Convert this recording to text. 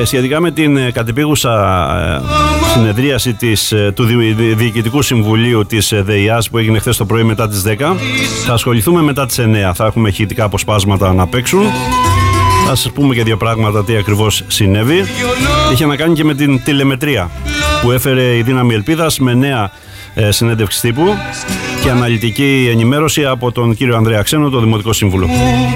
Σχετικά με την κατεπίγουσα συνεδρίαση του Διοικητικού Συμβουλίου της ΔΕΙΑΣ που έγινε χθες το πρωί μετά τις 10, θα ασχοληθούμε μετά τις 9. Θα έχουμε ηχητικά αποσπάσματα να παίξουν. Θα σας πούμε και δύο πράγματα τι ακριβώς συνέβη. Είχε να κάνει και με την τηλεμετρία που έφερε η Δύναμη Ελπίδας με νέα συνέντευξη τύπου και αναλυτική ενημέρωση από τον κύριο Ανδρέα Ξένο, τον Δημοτικό Σύμβουλο.